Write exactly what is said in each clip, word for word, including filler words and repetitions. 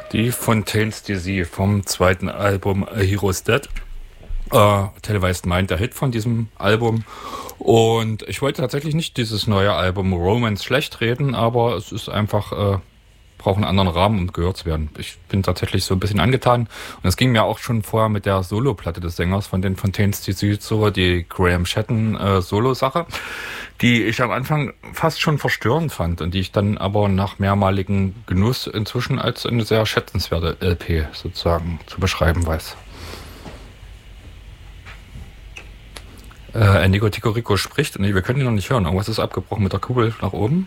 Die Fontaines D C vom zweiten Album A Hero's Dead. Äh, Televised Mind, der Hit von diesem Album. Und ich wollte tatsächlich nicht dieses neue Album Romance schlecht reden, aber es ist einfach, äh, braucht einen anderen Rahmen, um gehört zu werden. Ich bin tatsächlich so ein bisschen angetan. Und es ging mir auch schon vorher mit der Solo-Platte des Sängers von den Fontaines D C so, die Graham Shatton äh, Solo-Sache, die ich am Anfang fast schon verstörend fand und die ich dann aber nach mehrmaligem Genuss inzwischen als eine sehr schätzenswerte L P sozusagen zu beschreiben weiß. Äh, Nico Ticorico spricht und wir können ihn noch nicht hören. Irgendwas ist abgebrochen mit der Kugel nach oben.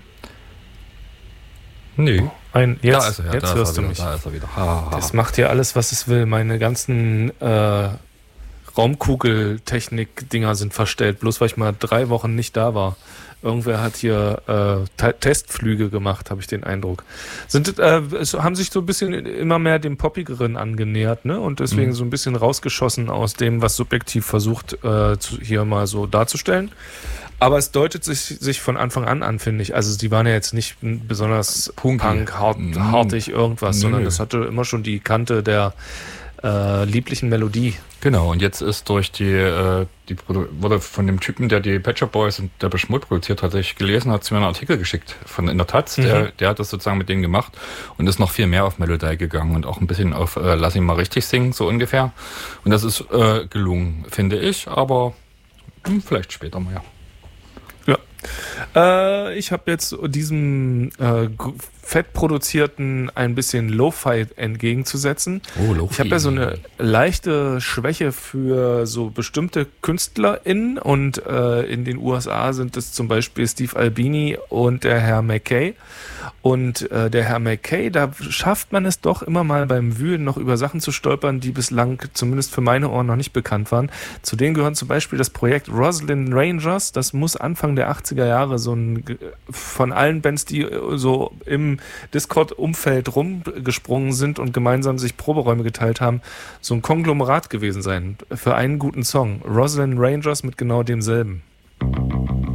Nee. Ein, jetzt da ist er, ja, jetzt da hörst ist du wieder, mich. Da ist er wieder. Ha, ha, ha. Das macht ja alles, was es will. Meine ganzen äh, Raumkugeltechnik-Dinger sind verstellt, bloß weil ich mal drei Wochen nicht da war. Irgendwer hat hier äh, Te- Testflüge gemacht, habe ich den Eindruck. Sind, äh, es haben sich so ein bisschen immer mehr dem Poppigeren angenähert, ne? Und deswegen Mhm. so ein bisschen rausgeschossen aus dem, was Subjektiv versucht, äh, zu, hier mal so darzustellen. Aber es deutet sich, sich von Anfang an an, finde ich. Also die waren ja jetzt nicht besonders Punky. punk, hart, Mhm. hartig irgendwas, Nö. sondern das hatte immer schon die Kante der äh, lieblichen Melodie. Genau, und jetzt ist durch die, äh, die Produ- wurde von dem Typen, der die Pet Shop Boys und der Beschmut produziert, tatsächlich gelesen, hat sie mir einen Artikel geschickt von in der Taz, Mhm. der, der hat das sozusagen mit denen gemacht und ist noch viel mehr auf Melodie gegangen und auch ein bisschen auf äh, Lass ihn mal richtig singen, so ungefähr. Und das ist äh, gelungen, finde ich, aber hm, vielleicht später mal, ja. Ja. Äh, ich habe jetzt diesem äh, g- fettproduzierten ein bisschen Lo-Fi entgegenzusetzen. Oh, Lo-Fi. Ich habe ja so eine leichte Schwäche für so bestimmte KünstlerInnen und äh, in den U S A sind es zum Beispiel Steve Albini und der Herr McKay. Und äh, der Herr McKay, da schafft man es doch immer mal beim Wühlen noch über Sachen zu stolpern, die bislang zumindest für meine Ohren noch nicht bekannt waren. Zu denen gehören zum Beispiel das Projekt Rosalind Rangers. Das muss Anfang der achtziger Jahre so ein von allen Bands, die so im Discord-Umfeld rumgesprungen sind und gemeinsam sich Proberäume geteilt haben, so ein Konglomerat gewesen sein für einen guten Song. Rosalind Rangers mit genau demselben.